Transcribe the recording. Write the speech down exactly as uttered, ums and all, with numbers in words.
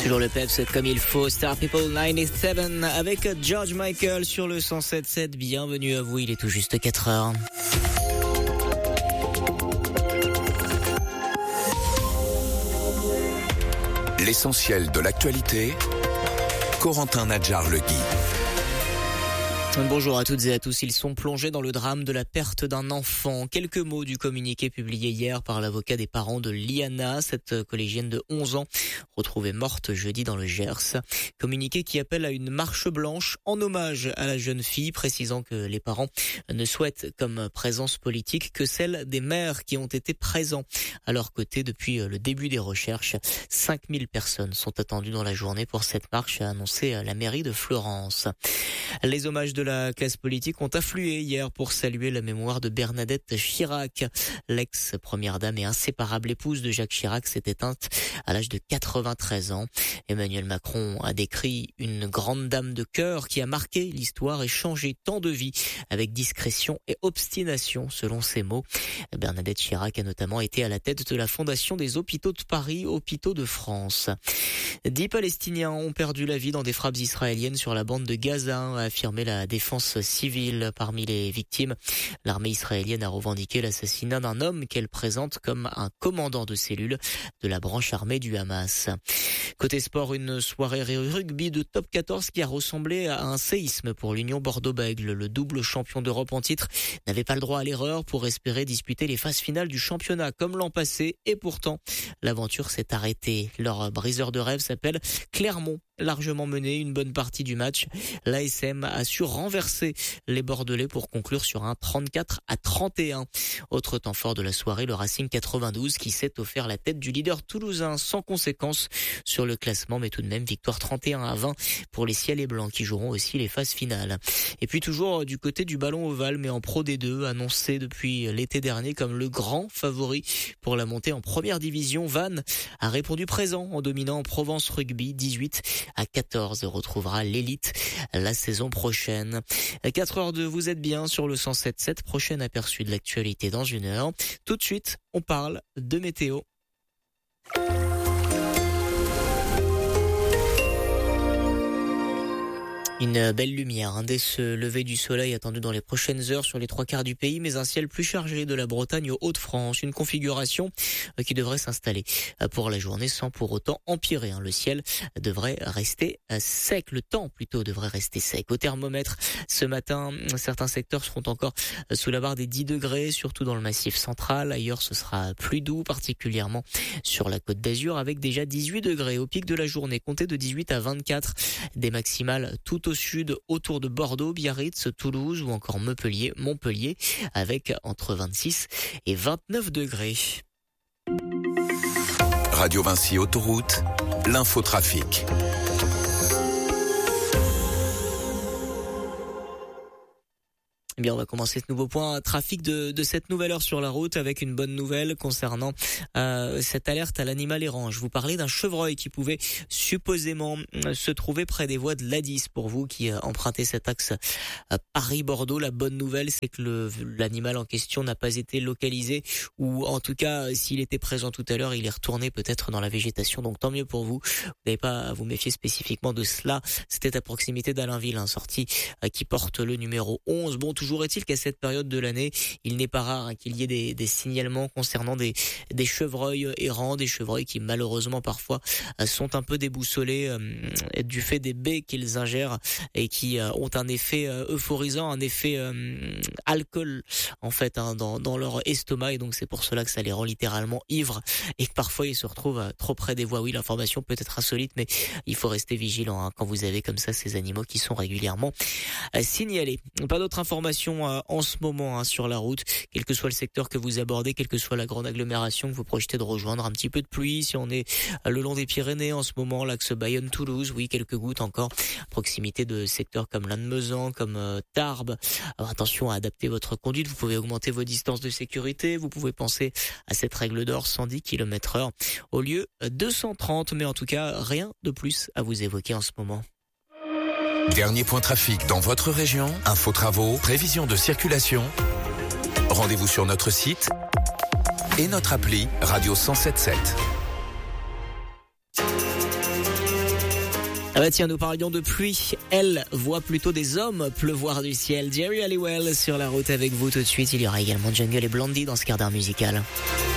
Toujours le peps comme il faut. Star People quatre-vingt-dix-sept avec George Michael sur le cent sept sept. Bienvenue à vous, il est tout juste quatre heures. L'essentiel de l'actualité, Corentin Nadjar-Legui. Bonjour à toutes et à tous. Ils sont plongés dans le drame de la perte d'un enfant. Quelques mots du communiqué publié hier par l'avocat des parents de Liana, cette collégienne de onze ans, retrouvée morte jeudi dans le Gers. Communiqué qui appelle à une marche blanche en hommage à la jeune fille, précisant que les parents ne souhaitent comme présence politique que celle des mères qui ont été présents à leur côté depuis le début des recherches. cinq mille personnes sont attendues dans la journée pour cette marche, a annoncé la mairie de Florence. Les hommages de la classe politique ont afflué hier pour saluer la mémoire de Bernadette Chirac. L'ex-première dame et inséparable épouse de Jacques Chirac s'est éteinte à l'âge de quatre-vingt-treize ans. Emmanuel Macron a décrit une grande dame de cœur qui a marqué l'histoire et changé tant de vies avec discrétion et obstination, selon ses mots. Bernadette Chirac a notamment été à la tête de la Fondation des Hôpitaux de Paris, Hôpitaux de France. Dix Palestiniens ont perdu la vie dans des frappes israéliennes sur la bande de Gaza, a affirmé la défense civile. Parmi les victimes, l'armée israélienne a revendiqué l'assassinat d'un homme qu'elle présente comme un commandant de cellule de la branche armée du Hamas. Côté sport, une soirée rugby de top quatorze qui a ressemblé à un séisme pour l'Union Bordeaux-Bègles. Le double champion d'Europe en titre n'avait pas le droit à l'erreur pour espérer disputer les phases finales du championnat comme l'an passé, et pourtant l'aventure s'est arrêtée. Leur briseur de rêve s'appelle Clermont. Largement mené une bonne partie du match, l'A S M a su renverser les Bordelais pour conclure sur un trente-quatre à trente et un. Autre temps fort de la soirée, le Racing quatre-vingt-douze qui s'est offert la tête du leader toulousain sans conséquence sur le classement, mais tout de même victoire trente et un à vingt pour les Ciels et Blancs qui joueront aussi les phases finales. Et puis toujours du côté du ballon ovale, mais en Pro D deux, annoncé depuis l'été dernier comme le grand favori pour la montée en première division, Vannes a répondu présent en dominant Provence Rugby dix-huit à quatorze, retrouvera l'élite la saison prochaine. quatre heures deux, vous êtes bien sur le cent sept sept, prochain aperçu de l'actualité dans une heure. Tout de suite, on parle de météo. Une belle lumière hein, dès ce lever du soleil attendu dans les prochaines heures sur les trois quarts du pays, mais un ciel plus chargé de la Bretagne aux Hauts-de-France. Une configuration qui devrait s'installer pour la journée sans pour autant empirer. Hein. Le ciel devrait rester sec, le temps plutôt devrait rester sec. Au thermomètre, ce matin, certains secteurs seront encore sous la barre des dix degrés, surtout dans le massif central. Ailleurs, ce sera plus doux, particulièrement sur la Côte d'Azur, avec déjà dix-huit degrés. Au pic de la journée, comptez de dix-huit à vingt-quatre, des maximales tout au sud, autour de Bordeaux, Biarritz, Toulouse ou encore Montpellier, Montpellier, avec entre vingt-six et vingt-neuf degrés. Radio Vinci Autoroute, l'infotrafic. Eh bien, on va commencer ce nouveau point trafic de, de cette nouvelle heure sur la route avec une bonne nouvelle concernant euh, cette alerte à l'animal errant. Je vous parlais d'un chevreuil qui pouvait supposément euh, se trouver près des voies de l'A dix. Pour vous qui euh, empruntez cet axe euh, Paris-Bordeaux, la bonne nouvelle, c'est que le, l'animal en question n'a pas été localisé, ou en tout cas, s'il était présent tout à l'heure, il est retourné peut-être dans la végétation. Donc tant mieux pour vous. Vous n'avez pas à vous méfier spécifiquement de cela. C'était à proximité d'Alainville, un sortie euh, qui porte le numéro onze. Bon, toujours est-il qu'à cette période de l'année, il n'est pas rare hein, qu'il y ait des, des signalements concernant des, des chevreuils errants, des chevreuils qui malheureusement parfois euh, sont un peu déboussolés euh, du fait des baies qu'ils ingèrent et qui euh, ont un effet euh, euphorisant, un effet euh, alcool en fait hein, dans, dans leur estomac, et donc c'est pour cela que ça les rend littéralement ivres et que parfois ils se retrouvent euh, trop près des voies. Oui, l'information peut être insolite, mais il faut rester vigilant hein, quand vous avez comme ça ces animaux qui sont régulièrement euh, signalés. Pas d'autres informations en ce moment hein, sur la route, quel que soit le secteur que vous abordez, quelle que soit la grande agglomération que vous projetez de rejoindre. Un petit peu de pluie si on est le long des Pyrénées en ce moment, l'axe Bayonne-Toulouse, oui, quelques gouttes encore à proximité de secteurs comme Lannemezan, comme euh, Tarbes. Alors, attention à adapter votre conduite, vous pouvez augmenter vos distances de sécurité, vous pouvez penser à cette règle d'or, cent dix kilomètres heure au lieu de cent trente, mais en tout cas rien de plus à vous évoquer en ce moment. Dernier point trafic dans votre région, info travaux, prévision de circulation. Rendez-vous sur notre site et notre appli Radio cent sept sept. bah tiens, nous parlions de pluie. Elle voit plutôt des hommes pleuvoir du ciel. Jerry Halliwell sur la route avec vous tout de suite. Il y aura également Jungle et Blondie dans ce quart d'heure musical.